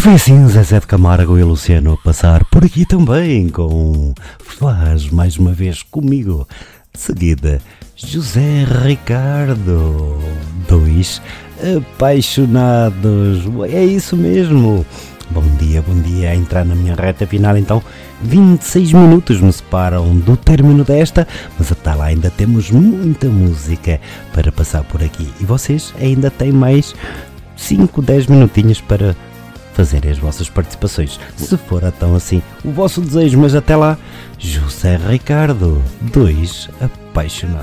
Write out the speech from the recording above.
foi assim Zezé de Camargo e Luciano a passar por aqui também com Faz Mais Uma Vez Comigo. De seguida, José Ricardo, dois apaixonados. É isso mesmo. Bom dia, a entrar na minha reta final então. 26 minutos me separam do término desta, mas até lá ainda temos muita música para passar por aqui. E vocês ainda têm mais 5, 10 minutinhos para fazerem as vossas participações, se for então assim o vosso desejo. Mas até lá, José Ricardo, dois apaixonados.